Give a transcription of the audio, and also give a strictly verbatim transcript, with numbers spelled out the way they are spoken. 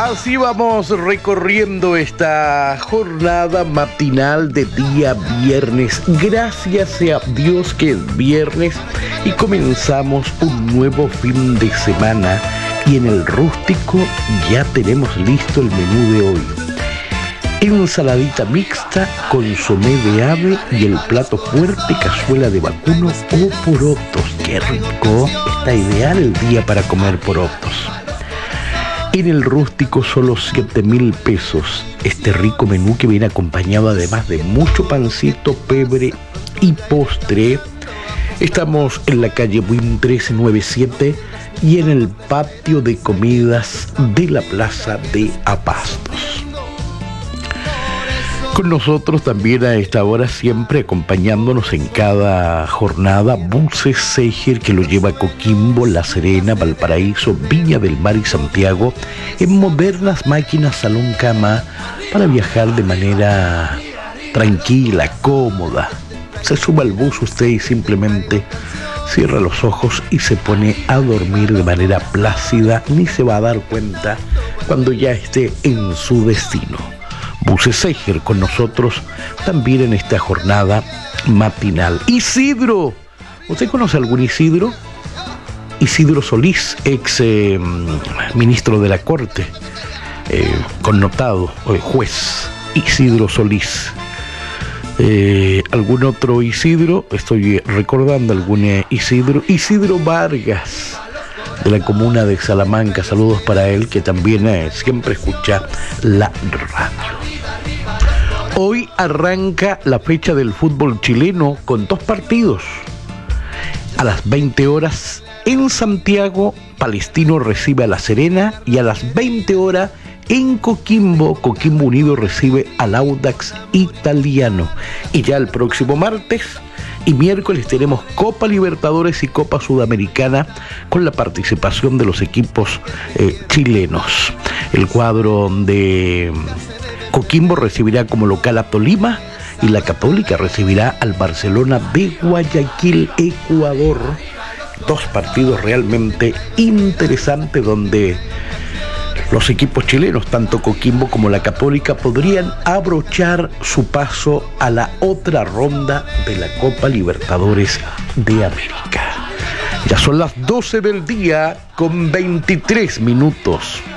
Así vamos recorriendo esta jornada matinal de día viernes. Gracias sea Dios que es viernes y comenzamos un nuevo fin de semana. Y en el rústico ya tenemos listo el menú de hoy. Ensaladita mixta, consomé de ave y el plato fuerte, cazuela de vacuno o porotos. ¡Qué rico! Está ideal el día para comer porotos. En el rústico solo siete mil pesos. Este rico menú que viene acompañado además de mucho pancito, pebre y postre. Estamos en la calle Buin mil trescientos noventa y siete y en el patio de comidas de la Plaza de Abastos. Con nosotros también a esta hora, siempre acompañándonos en cada jornada, Buses Seijer, que lo lleva a Coquimbo, La Serena, Valparaíso, Viña del Mar y Santiago, en modernas máquinas salón cama para viajar de manera tranquila, cómoda. Se sube al bus usted y simplemente cierra los ojos y se pone a dormir de manera plácida, ni se va a dar cuenta cuando ya esté en su destino. Buses Seijer con nosotros también en esta jornada matinal. Isidro, ¿usted conoce algún Isidro? Isidro Solís, ex eh, ministro de la Corte, eh, connotado eh, juez Isidro Solís. Eh, ¿Algún otro Isidro? Estoy recordando algún eh, Isidro. Isidro Vargas, de la comuna de Salamanca. Saludos para él, que también eh, siempre escucha la radio. Hoy arranca la fecha del fútbol chileno con dos partidos. A las veinte horas en Santiago, Palestino recibe a La Serena, y a las veinte horas en Coquimbo, Coquimbo Unido recibe al Audax Italiano. Y ya el próximo martes y miércoles tenemos Copa Libertadores y Copa Sudamericana con la participación de los equipos eh, chilenos. El cuadro de Coquimbo recibirá como local a Tolima y la Católica recibirá al Barcelona de Guayaquil, Ecuador. Dos partidos realmente interesantes donde los equipos chilenos, tanto Coquimbo como la Católica, podrían abrochar su paso a la otra ronda de la Copa Libertadores de América. Ya son las doce del día con veintitrés minutos.